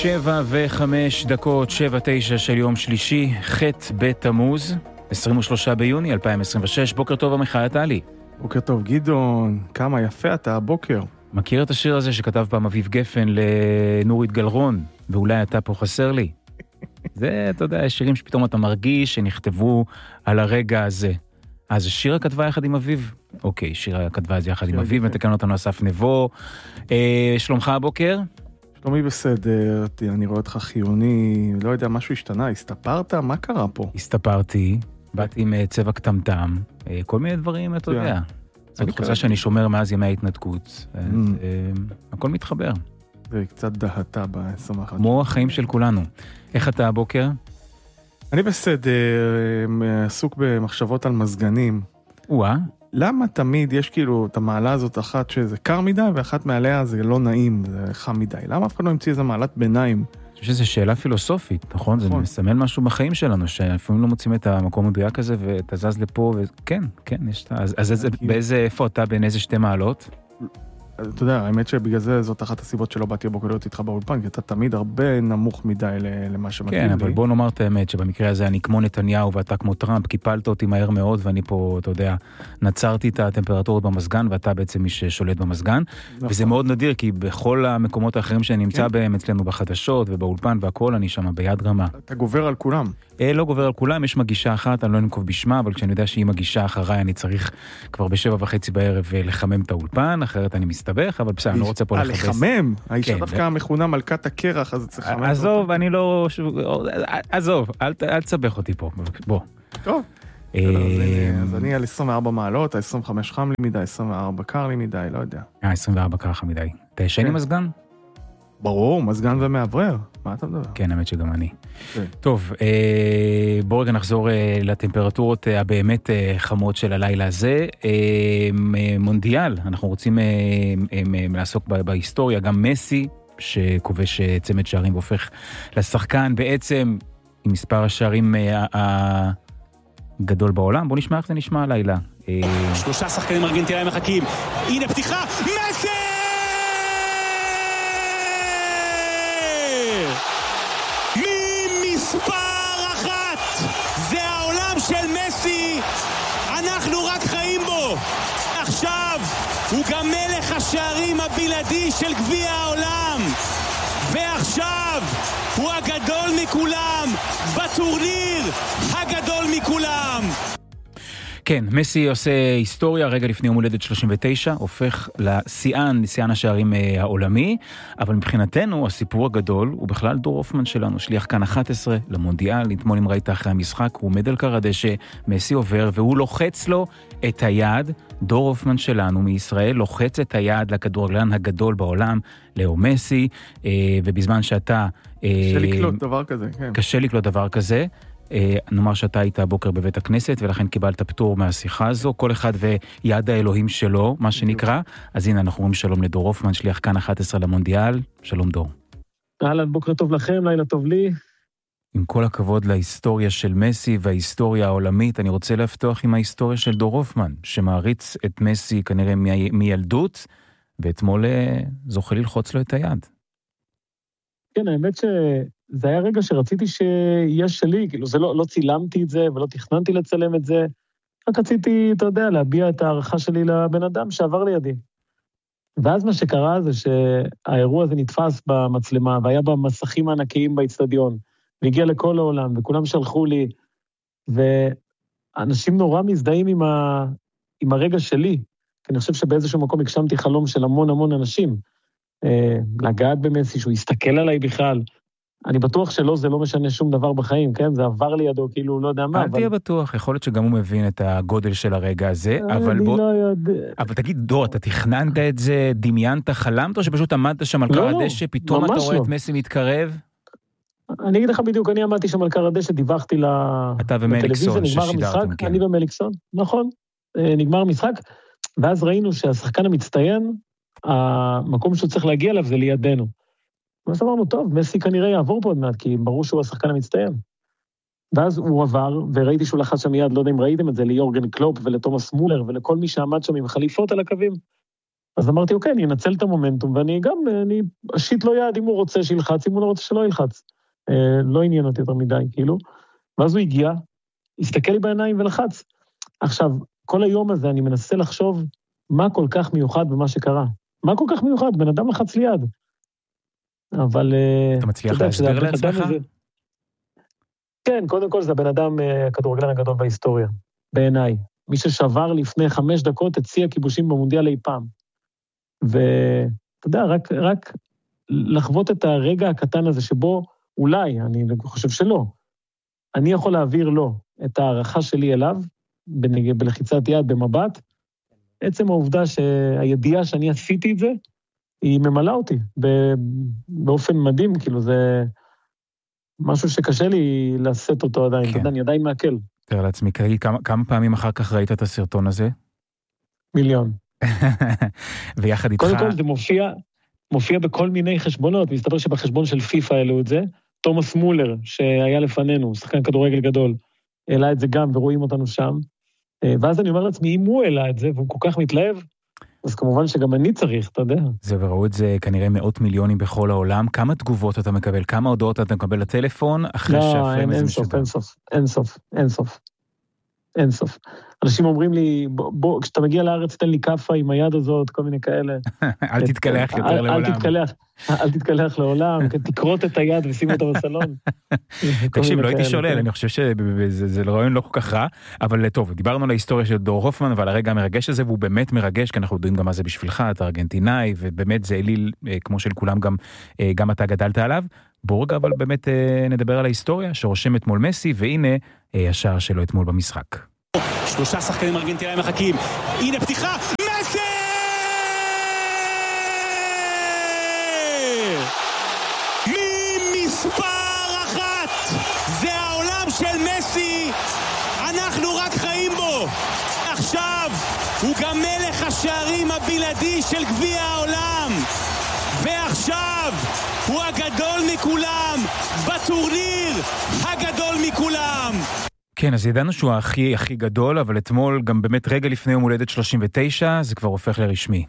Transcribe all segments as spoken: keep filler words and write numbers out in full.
שבע וחמש דקות, שבע תשע של יום שלישי, ח' בתמוז, עשרים ושלושה ביוני אלפיים עשרים ושש. בוקר טוב המחאה טלי. בוקר טוב גדעון, כמה יפה אתה הבוקר. מכיר את השיר הזה שכתב פעם אביב גפן לנורית גלרון, ואולי אתה פה חסר לי? זה, אתה יודע, שירים שפתאום אתה מרגיש שנכתבו על הרגע הזה. אז שירה כתבה יחד עם אביב? אוקיי, שירה כתבה את זה יחד עם אביב, מתקן אותנו אסף נבו. אה, שלומך הבוקר? שלומי בסדר, אני רואה אותך חיוני, לא יודע, משהו השתנה, הסתפרת? מה קרה פה? הסתפרתי, באתי עם צבע קטמטם, כל מיני דברים, אתה יודע. זאת חוצה שאני שומר מאז ימי ההתנתקות. הכל מתחבר. זה קצת דהתה ב-עשרים ואחת. כמו החיים של כולנו. איך אתה הבוקר? אני בסדר, עסוק במחשבות על מזגנים. וואה. למה תמיד יש כאילו את המעלה הזאת אחת שזה קר מדי, ואחת מעליה זה לא נעים, זה חם מדי? למה אף אחד לא המציא איזה מעלת ביניים? אני חושב שזו שאלה פילוסופית, נכון? זה מסמל משהו בחיים שלנו, שלפעמים לא מוצאים את המקום מדויק הזה, ואתה זז לפה, וכן, כן, יש את... אז באיזה, איפה אתה, בין איזה שתי מעלות? אתה יודע, האמת שבגלל זה זאת אחת הסיבות שלא באתי הבוקר להיות איתך באולפן, כי אתה תמיד הרבה נמוך מדי למה שמתאים לי. כן, אבל בוא נאמר את האמת, שבמקרה הזה אני כמו נתניהו ואתה כמו טראמפ, קיפלת אותי מהר מאוד, ואני פה, אתה יודע, נצרתי את הטמפרטורות במזגן, ואתה בעצם מי ששולט במזגן, וזה מאוד נדיר, כי בכל המקומות האחרים שאני נמצא בהם, אצלנו בחדשות ובאולפן והכל, אני שם ביד רמה. אתה גובר על כולם. לא גובר על כולם, יש מגישה אחת, אני לא ננקוב בשמה, אבל כשאני יודע שהיא מגישה אחריי, אני צריך כבר בשבע וחצי בערב לחמם את האולפן, אחרת אני מסתבך, אבל בסדר, אני לא רוצה פה לחפש. לחמם? האישה דווקא המכונה מלכת הקרח, אז צריך לחמם. עזוב, אני לא... עזוב, אל תסבך אותי פה, בוא. טוב. אז אני על עשרים וארבע מעלות, ה-עשרים וחמש חם לי מדי, עשרים וארבע קר לי מדי, לא יודע. ה-עשרים וארבע קר לך מדי. אתה ישן עם מזגן? ברור, מזגן ומעברר. מה אתה מדבר? כן, האמת שגם אני. טוב, בואו רגע נחזור לטמפרטורות הבאמת חמות של הלילה הזה. מונדיאל, אנחנו רוצים לעסוק בהיסטוריה, גם מסי, שכובש צמד שערים והופך לשחקן בעצם עם מספר השערים הגדול בעולם. בואו נשמע איך זה נשמע הלילה. שלושה שחקנים ארגנטינאים מחכים. הנה פתיחה, מסי! מספר אחת! זה העולם של מסי! אנחנו רק חיים בו! עכשיו הוא גם מלך השערים הבלעדי של גביע העולם! ועכשיו הוא הגדול מכולם בטורניר הגדול מכולם! כן, מסי עושה היסטוריה, רגע לפני יום הולדת שלושים ותשע, הופך לשיאן, לשיאן השערים העולמי, אבל מבחינתנו הסיפור הגדול הוא בכלל דור הופמן שלנו, שליח כאן אחת עשרה למונדיאל, אתמול אם ראית אחרי המשחק, הוא עומד על קר הדשא, מסי עובר והוא לוחץ לו את היד, דור הופמן שלנו מישראל לוחץ את היד לכדורגלן הגדול בעולם, לאו מסי, ובזמן שאתה... קשה לקלוט דבר כזה, כן. קשה לקלוט דבר כזה, נאמר שאתה היית הבוקר בבית הכנסת, ולכן קיבלת פטור מהשיחה הזו, כל אחד ויד האלוהים שלו, מה שנקרא. אז הנה, אנחנו אומרים שלום לדור הופמן, שליח כאן אחת עשרה למונדיאל. שלום דור. אהלן, בוקר טוב לכם, לילה טוב לי. עם כל הכבוד להיסטוריה של מסי וההיסטוריה העולמית, אני רוצה לפתוח עם ההיסטוריה של דור הופמן, שמעריץ את מסי כנראה מ- מילדות, ואתמול זוכה ללחוץ לו את היד. כן, האמת ש... זה היה רגע שרציתי שיהיה שלי, כאילו זה לא, לא צילמתי את זה ולא תכננתי לצלם את זה, רק רציתי, אתה יודע, להביע את הערכה שלי לבן אדם שעבר לידי. ואז מה שקרה זה שהאירוע הזה נתפס במצלמה, והיה במסכים הענקיים באצטדיון, והגיע לכל העולם, וכולם שלחו לי, ואנשים נורא מזדהים עם, ה... עם הרגע שלי, כי אני חושב שבאיזשהו מקום הגשמתי חלום של המון המון אנשים, לגעת במסי, שהוא יסתכל עליי בכלל, אני בטוח שלא, זה לא משנה שום דבר בחיים, כן? זה עבר לידו, כאילו, לא יודע מה. אל תהיה בטוח, יכול להיות שגם הוא מבין את הגודל של הרגע הזה, אבל בוא... אני לא יודע. אבל תגיד, דור, אתה תכננת את זה, דמיינת, חלמת, או שפשוט עמדת שם על קר הדשא, פתאום אתה רואה את מסי מתקרב? אני אגיד לך בדיוק, אני עמדתי שם על קר הדשא, דיווחתי לטלוויזיה, נגמר המשחק, אני ומליקסון, נכון, נגמר המשחק, ואז ראינו שהשחקן המצטיין, המקום שהוא צריך להגיע אליו זה לידינו. ואז אמרנו, טוב, מסי כנראה יעבור פה עוד מעט, כי ברור שהוא השחקן המצטיין. ואז הוא עבר, וראיתי שהוא לחץ שם מיד, לא יודע אם ראיתם את זה, ליורגן קלופ ולתומאס מולר, ולכל מי שעמד שם עם חליפות על הקווים. אז אמרתי, אוקיי, אני אנצל את המומנטום, ואני גם, אני אשיט לו יד אם הוא רוצה שילחץ, אם הוא לא רוצה שלא ילחץ. לא עניין אותי יותר מדי, כאילו. ואז הוא הגיע, הסתכל לי בעיניים ולחץ. עכשיו, כל היום הזה אני מנסה לחשוב מה כל כך מיוחד במה שקרה. מה כל כך מיוחד? בן אדם לחץ לי יד. אבל... אתה מצליח להסביר לעצמך? כן, קודם כל זה הבן אדם הכדורגלן הגדול בהיסטוריה, בעיניי. מי ששבר לפני חמש דקות את שיא הכיבושים במונדיאל אי פעם. ואתה יודע, רק, רק לחוות את הרגע הקטן הזה שבו אולי, אני חושב שלא, אני יכול להעביר לו את הערכה שלי אליו, בלחיצת יד, במבט, עצם העובדה שהידיעה שאני עשיתי את זה, היא ממלאה אותי באופן מדהים, כאילו זה משהו שקשה לי לשאת אותו עדיין, אתה יודע, אני עדיין מעכל. תראה לעצמי, כמה, כמה פעמים אחר כך ראית את הסרטון הזה? מיליון. ויחד איתך... קודם כל זה מופיע, מופיע בכל מיני חשבונות, מסתבר שבחשבון של פיפה העלו את זה, תומאס מולר, שהיה לפנינו, שחקן כדורגל גדול, העלה את זה גם ורואים אותנו שם, ואז אני אומר לעצמי, אם הוא העלה את זה, והוא כל כך מתלהב, אז כמובן שגם אני צריך, אתה יודע. זה, וראו את זה כנראה מאות מיליונים בכל העולם. כמה תגובות אתה מקבל? כמה הודעות אתה מקבל לטלפון אחרי שהפריים הזה משדר? לא, אין סוף, אין סוף, אין סוף, אין סוף. אנשים אומרים לי, בוא, כשאתה מגיע לארץ, תן לי קפה עם היד הזאת, כל מיני כאלה. אל תתקלח יותר לעולם. אל תתקלח, אל תתקלח לעולם, תקרות את היד ושים אותה בסלון. תקשיב, לא הייתי שולל, אני חושב שזה רעיון לא כל כך רע, אבל טוב, דיברנו על ההיסטוריה של דור הופמן, ועל הרגע המרגש הזה, והוא באמת מרגש, כי אנחנו יודעים גם מה זה בשבילך, אתה ארגנטינאי, ובאמת זה אליל, כמו של כולם, גם אתה גדלת עליו. בואו רגע, אבל באמת נדבר על ההיסטוריה, שרושם אתמול מסי, והנה השער שלו אתמול במשחק. שלושה שחקנים ארגנטינאים מחכים. הנה פתיחה, מסי! ממספר אחת! זה העולם של מסי! אנחנו רק חיים בו! עכשיו הוא גם מלך השערים הבלעדי של גביע העולם! ועכשיו הוא הגדול מכולם! בטורניר הגדול מכולם! כן, אז ידענו שהוא הכי הכי גדול, אבל אתמול גם באמת רגע לפני יום הולדת שלושים ותשע, זה כבר הופך לרשמי.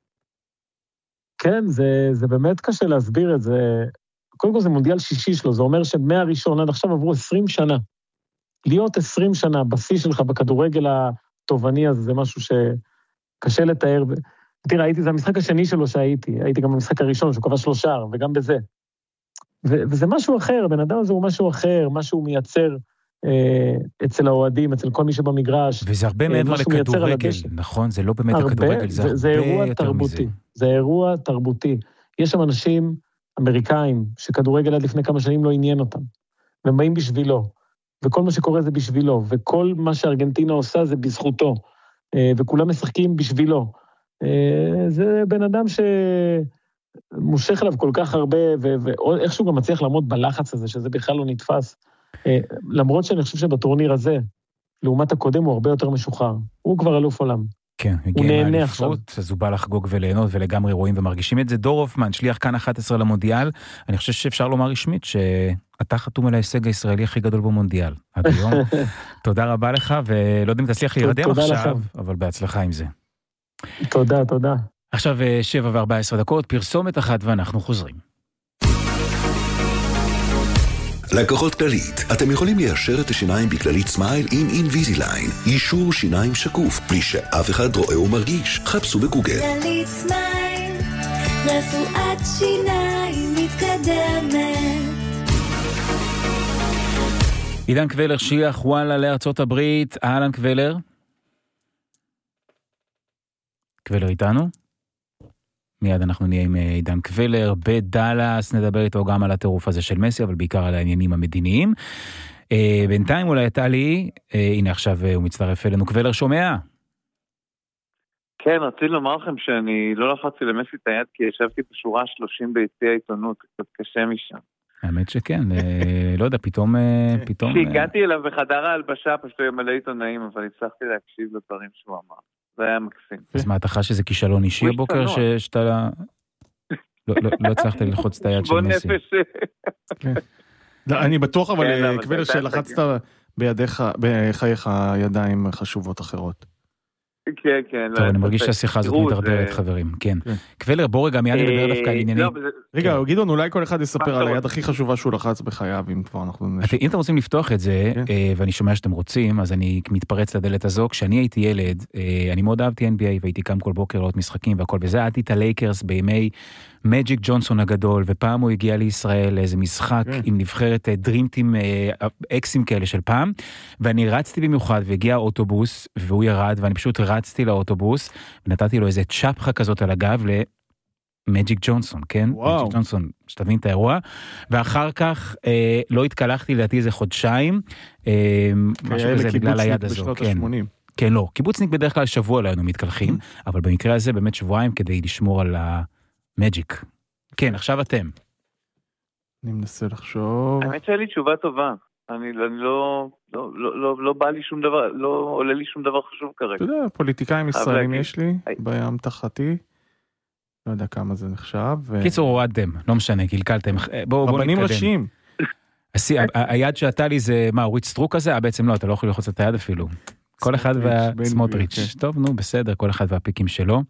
כן, זה, זה באמת קשה להסביר את זה. קודם כל זה מונדיאל שישי שלו, זה אומר שמהראשון עד עכשיו עברו עשרים שנה. להיות עשרים שנה בשיא שלך בכדורגל התובעני הזה, זה משהו שקשה לתאר. תראה, הייתי, זה המשחק השני שלו שהייתי, הייתי גם במשחק הראשון, שהוא קבע שלושה, וגם בזה. ו- וזה משהו אחר, הבן אדם הזה הוא משהו אחר, משהו מייצר, אצל האוהדים, אצל כל מי שבמגרש. וזה הרבה מעבר לכדורגל, נכון? זה לא באמת הכדורגל, זה הרבה יותר מזה. זה אירוע תרבותי. יש שם אנשים אמריקאים, שכדורגל עד לפני כמה שנים לא עניין אותם, והם באים בשבילו, וכל מה שקורה זה בשבילו, וכל מה שארגנטינה עושה זה בזכותו, וכולם משחקים בשבילו. זה בן אדם שמושך עליו כל כך הרבה, ואיכשהו גם מצליח לעמוד בלחץ הזה, שזה בכלל לא נתפס. למרות שאני חושב שבטורניר הזה, לעומת הקודם הוא הרבה יותר משוחרר. הוא כבר אלוף עולם. כן, הגיע מהאליפות, אז הוא בא לחגוג וליהנות ולגמרי רואים ומרגישים את זה. דור הופמן, שליח כאן אחת עשרה למונדיאל, אני חושב שאפשר לומר רשמית שאתה חתום על ההישג הישראלי הכי גדול במונדיאל. עד היום. תודה רבה לך, ולא יודע אם תצליח להירדם עכשיו, אבל בהצלחה עם זה. תודה, תודה. עכשיו שבע וארבע עשרה דקות, פרסומת אחת ואנחנו חוזרים. לקוחות כללית, אתם יכולים ליישר את השיניים בכללית סמייל עם אינביזיליין. יישור שיניים שקוף, בלי שאף אחד רואה ומרגיש. חפשו בגוגל. כללית סמייל, רפואת שיניים מתקדמת. עידן קבלר, שליח וואלה לארצות הברית. אהלן קבלר. קבלר איתנו? מיד אנחנו נהיה עם עידן קבלר בדלס, נדבר איתו גם על הטירוף הזה של מסי, אבל בעיקר על העניינים המדיניים. בינתיים אולי הייתה לי, הנה עכשיו הוא מצטרף אלינו. קבלר, שומע? כן, רציתי לומר לכם שאני לא לחצתי למסי את היד, כי ישבתי בשורה שלושים ביציע העיתונות, קצת קשה משם. האמת שכן, לא יודע, פתאום... פתאום... כשהגעתי אליו בחדר ההלבשה, פשוט היה מלא עיתונאים, אבל הצלחתי להקשיב לדברים שהוא אמר. זה היה מקסים. אז מה, אתה חש שזה כישלון אישי הבוקר שאתה... לא הצלחת ללחוץ את היד של מסי. אני בטוח, אבל קבלר שלחצת בידיך, בחייך ידיים חשובות אחרות. כן, כן. טוב, אני מרגיש שהשיחה הזאת מתדרדרת, חברים. כן. קבלר, בוא רגע מיד נדבר דווקא על עניינים. רגע, גדעון, אולי כל אחד יספר על היד הכי חשובה שהוא לחץ בחייו, אם כבר אנחנו נשאר. אם אתם רוצים לפתוח את זה, ואני שומע שאתם רוצים, אז אני מתפרץ לדלת הזו. כשאני הייתי ילד, אני מאוד אהבתי אן בי איי, והייתי קם כל בוקר לראות משחקים והכל, וזה אהבתי את הלייקרס בימי מג'יק ג'ונסון הגדול, ופעם הוא הגיע לישראל לאיזה משחק עם נבחרת דרימטים אקסים כאלה של פעם, ואני רצתי במיוחד, והגיע האוטובוס, והוא ירד, ואני פשוט רצתי לאוטובוס, ונתתי לו איזה צ'פחה כזאת על הגב למג'יק ג'ונסון, כן? וואו. מג'יק ג'ונסון, שתבין את האירוע, ואחר כך אה, לא התקלחתי לדעתי איזה חודשיים, אה, משהו כזה בגלל היד הזו. כן. כן, לא. קיבוצניק בדרך כלל שבוע לא היינו מתקלחים, אבל במקרה הזה באמת שבועיים כדי לשמור על המג'יק. כן, עכשיו אתם. אני מנסה לחשוב. האמת שהיה לי תשובה טובה. אני לא, לא, לא, לא, לא בא לי שום דבר, לא עולה לי שום דבר חשוב כרגע. אתה יודע, פוליטיקאים ישראלים יש לי, בים תחתי. לא יודע כמה זה נחשב. קיצור, הורדתם, לא משנה, קלקלתם. בואו נתקדם. רבנים ראשיים. היד שעתה לי זה, מה, אורית סטרוק הזה? אה, בעצם לא, אתה לא יכול ללחוץ את היד אפילו. כל אחד והסמוטריץ'. טוב, נו, בסדר, כל אחד והפיקים שלו.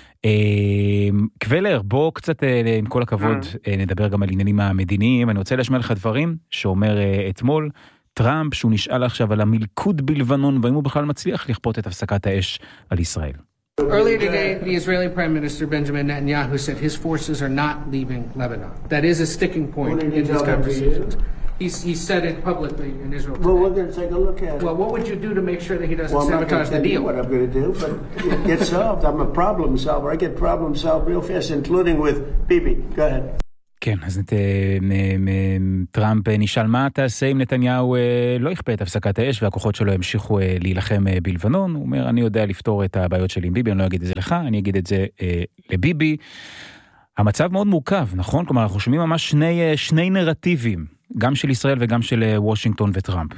קבלר, בוא קצת, עם כל הכבוד, נדבר גם על עניינים המדיניים. אני רוצה להשמיע לך דברים שאומר אתמול, טראמפ, שהוא נשאל עכשיו על המלכוד בלבנון, והאם הוא בכלל מצליח לכפות את הפסקת האש על ישראל. Earlier today, the Israeli Prime Minister Benjamin Netanyahu said his forces are not leaving Lebanon. That is a sticking point in these conversations. He's, he said it publicly in Israel today. Well, we're going to take a look at it. Well, what would you do to make sure that he doesn't well, sabotage the deal? Well, I'm not going to tell you what I'm going to do, but it gets solved. I'm a problem solver. I get problems solved real fast, including with Bibi. Go ahead. כן, אז טראמפ נשאל מה תעשה אם נתניהו לא יכפה את הפסקת האש והכוחות שלו המשיכו להילחם בלבנון. הוא אומר, אני יודע לפתור את הבעיות שלי עם ביבי, אני לא אגיד את זה לך, אני אגיד את זה לביבי. המצב מאוד מורכב, נכון? כלומר, אנחנו שומעים ממש שני, שני נרטיבים, גם של ישראל וגם של וושינגטון וטראמפ.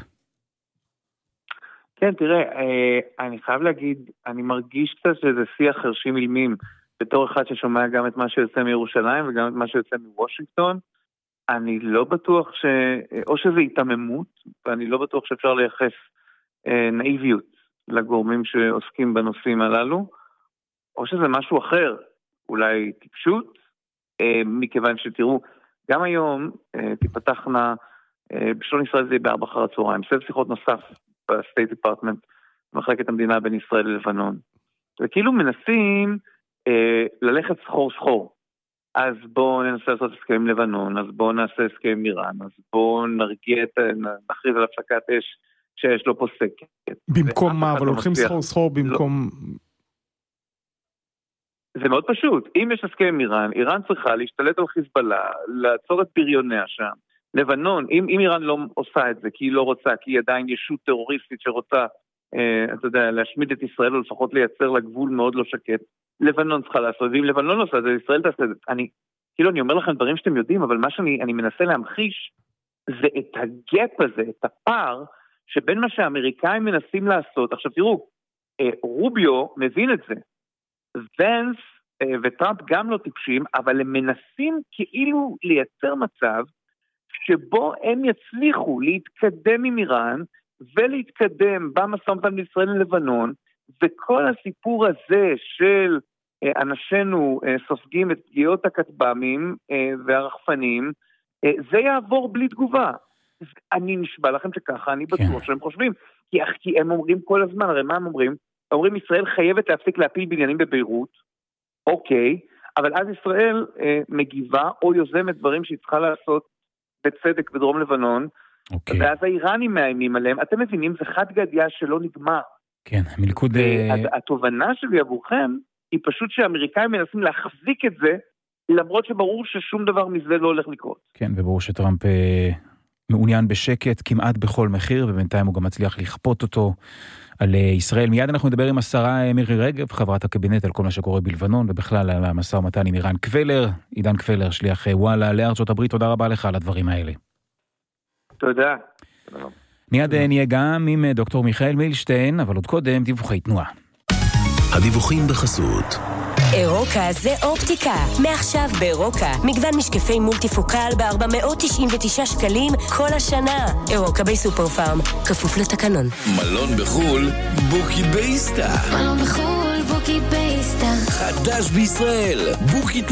כן, תראה, אני חייב להגיד, אני מרגיש קצת שזה שיח חרשים אילמים, בתור אחד ששומע גם את מה שיוצא מירושלים וגם את מה שיוצא מוושינגטון, אני לא בטוח ש... או שזה התעממות, ואני לא בטוח שאפשר לייחס אה, נאיביות לגורמים שעוסקים בנושאים הללו, או שזה משהו אחר, אולי טיפשות, אה, מכיוון שתראו, גם היום אה, תיפתחנה, אה, בשלון ישראל זה בארבע אחר הצהריים, סבב שיחות נוסף בסטייט דיפרטמנט, במחלקת המדינה בין ישראל ללבנון. וכאילו מנסים ללכת סחור סחור. אז בואו ננסה לעשות הסכם עם לבנון, אז בואו נעשה הסכם עם איראן, אז בואו נרגיע את, נכריז על הפסקת אש שיש לו פוסקת. במקום מה? אבל הולכים סחור סחור במקום... זה מאוד פשוט. אם יש הסכם עם איראן, איראן צריכה להשתלט על חיזבאללה, לעצור את בריוניה שם. לבנון, אם, אם איראן לא עושה את זה, כי היא לא רוצה, כי היא עדיין ישות טרוריסטית שרוצה, אה, אתה יודע, להשמיד את ישראל, או לפחות לייצר לגבול מאוד לא שקט, לבנון צריכה לעשות, ואם לבנון לא עושה את זה, ישראל תעשה את זה. אני, כאילו, אני אומר לכם דברים שאתם יודעים, אבל מה שאני אני מנסה להמחיש, זה את הגאפ הזה, את הפער, שבין מה שהאמריקאים מנסים לעשות. עכשיו תראו, אה, רוביו מבין את זה. ונס אה, וטראמפ גם לא טיפשים, אבל הם מנסים כאילו לייצר מצב, שבו הם יצליחו להתקדם עם איראן, ולהתקדם במשא ומתן בישראל ללבנון, וכל הסיפור הזה של אה, אנשינו אה, סופגים את פגיעות הכטב"מים אה, והרחפנים, אה, זה יעבור בלי תגובה. אני נשבע לכם שככה, אני בטוח כן. שהם חושבים, כי, כי הם אומרים כל הזמן, הרי מה הם אומרים? אומרים, ישראל חייבת להפסיק להפיל בניינים בביירות, אוקיי, אבל אז ישראל אה, מגיבה או יוזמת דברים שהיא צריכה לעשות בצדק בדרום לבנון, אוקיי. ואז האיראנים מאיימים עליהם, אתם מבינים, זה חד גדיה שלא נגמר. כן, מלכוד... התובנה שלי עבורכם, היא פשוט שהאמריקאים מנסים להחזיק את זה, למרות שברור ששום דבר מזה לא הולך לקרות. כן, וברור שטראמפ מעוניין בשקט כמעט בכל מחיר, ובינתיים הוא גם מצליח לכפות אותו על ישראל. מיד אנחנו נדבר עם השרה מירי רגב, חברת הקבינט, על כל מה שקורה בלבנון, ובכלל על המשא ומתן עם איראן. קבלר, עידן קבלר, שליח וואלה לארצות הברית, תודה רבה לך על הדברים האלה. תודה. מיד נהיה גם עם דוקטור מיכאל מילשטיין, אבל עוד קודם דיווחי תנועה. הדיווחים בחסות אירוקה זה אופטיקה. מעכשיו באירוקה, מגוון משקפי מולטיפוקל ב-ארבע מאות תשעים ותשעה שקלים כל השנה. אירוקה בי סופר פארם, כפוף לתקנון. מלון בחול, בוקית באיסטה. מלון בחול, בוקית באיסטה. חדש בישראל, בוקית